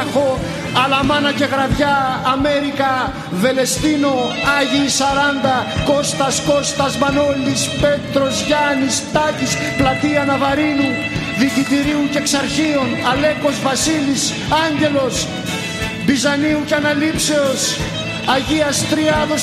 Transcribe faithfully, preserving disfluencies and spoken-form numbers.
Βράχο, Αλαμάνα και Γραβιά, Αμέρικα, Βελεστίνο, Άγιοι Σαράντα, Κώστας, Κώστας, Μανώλης, Πέτρος, Γιάννης, Τάκης, Πλατεία Ναβαρίνου, Δικητηρίου και Εξαρχείων, Αλέκος, Βασίλης, Άγγελος, Μπιζανίου και Αναλήψεως, Αγίας Τριάδος